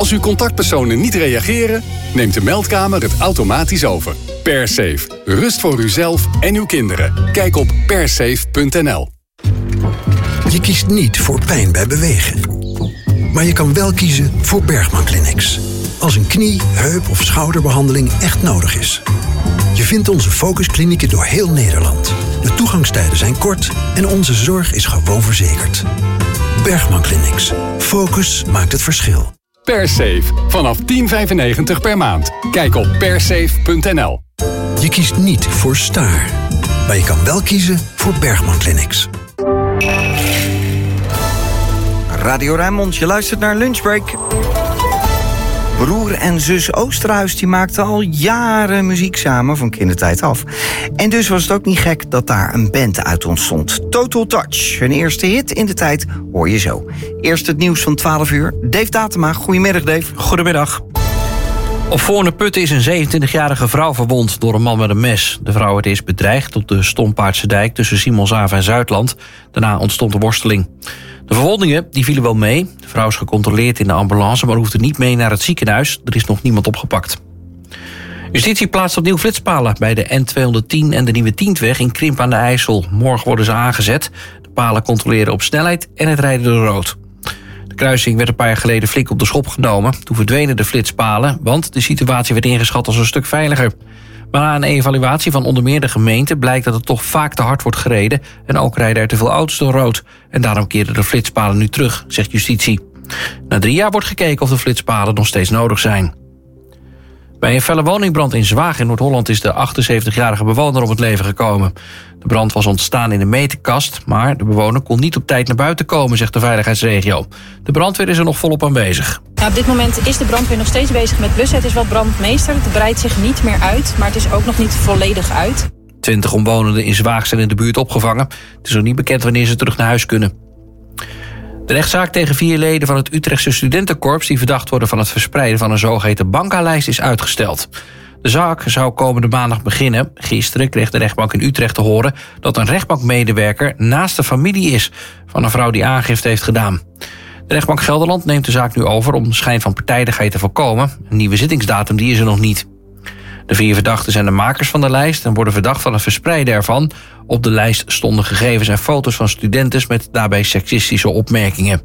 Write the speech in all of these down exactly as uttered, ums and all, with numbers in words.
Als uw contactpersonen niet reageren, neemt de meldkamer het automatisch over. PerSafe. Rust voor uzelf en uw kinderen. Kijk op persafe punt n l. Je kiest niet voor pijn bij bewegen. Maar je kan wel kiezen voor Bergman Clinics. Als een knie, heup of schouderbehandeling echt nodig is. Je vindt onze focusklinieken door heel Nederland. De toegangstijden zijn kort en onze zorg is gewoon verzekerd. Bergman Clinics. Focus maakt het verschil. PerSafe. Vanaf tien vijfennegentig per maand. Kijk op persafe punt n l. Je kiest niet voor Staar. Maar je kan wel kiezen voor Bergman Clinics. Radio Rijnmond, je luistert naar Lunchbreak. Broer en zus Oosterhuis die maakten al jaren muziek samen, van kindertijd af. En dus was het ook niet gek dat daar een band uit ontstond. Total Touch, hun eerste hit in de tijd, hoor je zo. Eerst het nieuws van twaalf uur. Dave Datema, goedemiddag Dave. Goedemiddag. Op Voorne-Putten is een zevenentwintigjarige vrouw verwond door een man met een mes. De vrouw werd eerst bedreigd op de Stompaardse dijk tussen Simonshaven en Zuidland. Daarna ontstond een worsteling. De verwondingen die vielen wel mee. De vrouw is gecontroleerd in de ambulance, maar hoefde niet mee naar het ziekenhuis. Er is nog niemand opgepakt. Justitie plaatst opnieuw flitspalen bij de N tweehonderdtien en de Nieuwe Tientweg in Krimp aan de IJssel. Morgen worden ze aangezet. De palen controleren op snelheid en het rijden door rood. De kruising werd een paar jaar geleden flink op de schop genomen. Toen verdwenen de flitspalen, want de situatie werd ingeschat als een stuk veiliger. Maar na een evaluatie van onder meer de gemeente blijkt dat het toch vaak te hard wordt gereden en ook rijden er te veel auto's door rood. En daarom keren de flitspalen nu terug, zegt justitie. Na drie jaar wordt gekeken of de flitspalen nog steeds nodig zijn. Bij een felle woningbrand in Zwaag in Noord-Holland is de achtenzeventigjarige bewoner om het leven gekomen. De brand was ontstaan in de meterkast, maar de bewoner kon niet op tijd naar buiten komen, zegt de veiligheidsregio. De brandweer is er nog volop aanwezig. Nou, op dit moment is de brandweer nog steeds bezig met blussen. Het is wel brandmeester, het breidt zich niet meer uit, maar het is ook nog niet volledig uit. Twintig omwonenden in Zwaag zijn in de buurt opgevangen. Het is nog niet bekend wanneer ze terug naar huis kunnen. De rechtszaak tegen vier leden van het Utrechtse studentenkorps die verdacht worden van het verspreiden van een zogeheten bankalijst is uitgesteld. De zaak zou komende maandag beginnen. Gisteren kreeg de rechtbank in Utrecht te horen dat een rechtbankmedewerker naast de familie is van een vrouw die aangifte heeft gedaan. De rechtbank Gelderland neemt de zaak nu over om schijn van partijdigheid te voorkomen. Een nieuwe zittingsdatum die is er nog niet. De vier verdachten zijn de makers van de lijst en worden verdacht van het verspreiden ervan. Op de lijst stonden gegevens en foto's van studenten met daarbij seksistische opmerkingen.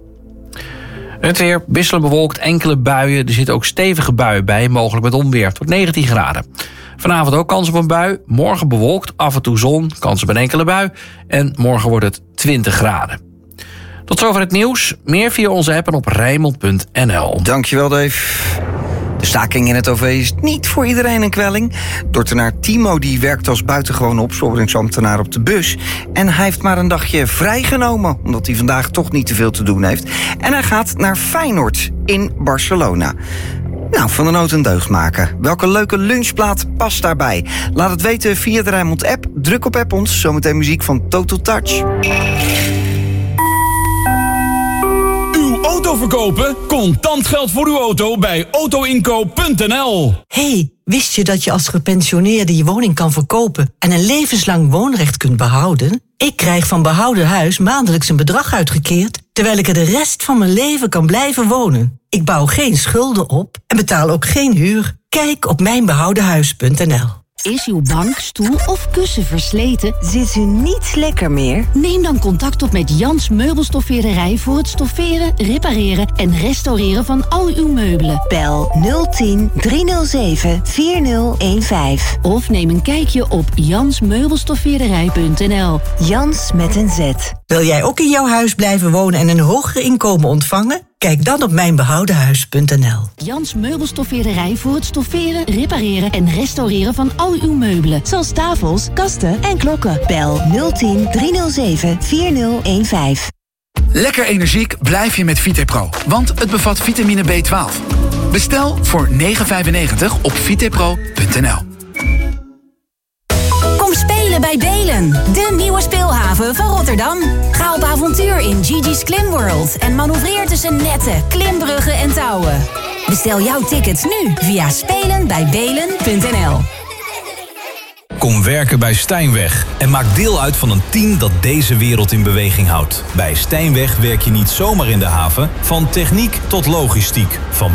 Het weer wisselend bewolkt, enkele buien. Er zitten ook stevige buien bij, mogelijk met onweer. Tot negentien graden. Vanavond ook kans op een bui. Morgen bewolkt, af en toe zon, kans op een enkele bui. En morgen wordt het twintig graden. Tot zover het nieuws. Meer via onze app en op rijnmond punt n l. Dankjewel Dave. De staking in het O V is niet voor iedereen een kwelling. Dordtenaar Timo die werkt als buitengewoon opsporingsambtenaar op de bus. En hij heeft maar een dagje vrijgenomen, omdat hij vandaag toch niet te veel te doen heeft. En hij gaat naar Feyenoord in Barcelona. Nou, van de nood een deugd maken. Welke leuke lunchplaat past daarbij? Laat het weten via de Rijnmond-app. Druk op app ons. Zometeen muziek van Total Touch. Auto verkopen? Contant geld voor uw auto bij auto inkoop punt n l. Hey, wist je dat je als gepensioneerde je woning kan verkopen en een levenslang woonrecht kunt behouden? Ik krijg van Behouden Huis maandelijks een bedrag uitgekeerd, terwijl ik er de rest van mijn leven kan blijven wonen. Ik bouw geen schulden op en betaal ook geen huur. Kijk op mijn behouden huis punt n l. Is uw bank, stoel of kussen versleten? Zit u niet lekker meer? Neem dan contact op met Jans Meubelstoffeerderij voor het stofferen, repareren en restaureren van al uw meubelen. Bel nul tien driehonderdzeven vierzig15. Of neem een kijkje op jans meubelstoffeerderij punt n l. Jans met een Z. Wil jij ook in jouw huis blijven wonen en een hoger inkomen ontvangen? Kijk dan op mijn behouden huis punt n l. Jans Meubelstoffeerderij voor het stofferen, repareren en restaureren van al uw meubelen. Zoals tafels, kasten en klokken. Bel nul tien driehonderdzeven vierzig15. Lekker energiek blijf je met Vitepro, want het bevat vitamine B twaalf. Bestel voor negen vijfennegentig op vitepro punt n l. Kom spelen bij Belen, de nieuwe speelhaven van Rotterdam. Ga op avontuur in Gigi's Klimworld en manoeuvreer tussen netten, klimbruggen en touwen. Bestel jouw tickets nu via spelen bij belen punt n l. Kom werken bij Stijnweg en maak deel uit van een team dat deze wereld in beweging houdt. Bij Stijnweg werk je niet zomaar in de haven, van techniek tot logistiek, van